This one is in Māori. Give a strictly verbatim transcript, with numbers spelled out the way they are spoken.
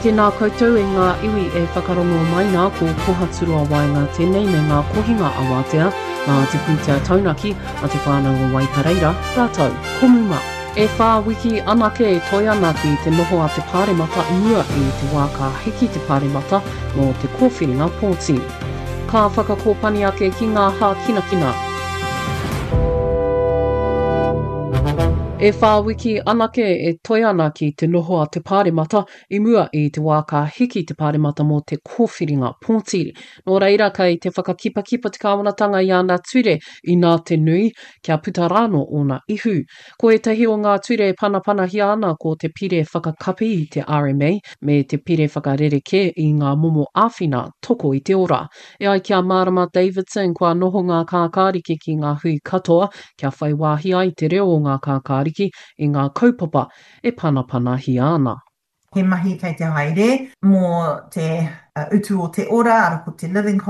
Tēnā koutou e ngā iwi e whakarongo mai nā ko kohaturua wai ngā tēnei me ngā kohinga awatea, ngā te pūtea taunaki a te whānau o Waipareira, rātou, komuma. E whā wiki anake e toi ana ki te noho a te pāremata i mua i te wā ka hiki te pāremata mō te kōwhiringa pōtini. Ka whakakōpani ake ki ngā hā kina kina. E whā wiki anake e toi ana ki te noho a te pāremata i mua i te wā ka hiki te pāremata mō te kōwhiringa pōtiri. Nō reira kei te whakakipakipa te kāwanatanga i ana ture i nā te nui kia putarano o nā ihu. Ko e tahi o ngā ture panapanahi ana ko te pire whakakapi i te R M A me te pire whakarereke i ngā momo āwhina toko i te ora. E ai kia Marama Davidson kua noho ngā kākāriki ki ngā hui katoa kia whai wāhi ai te reo o ngā kākāriki i ngā kaupapa e panapanahi ana. He mahi kei te haere mō te uh, utu o te ora, ara ko te living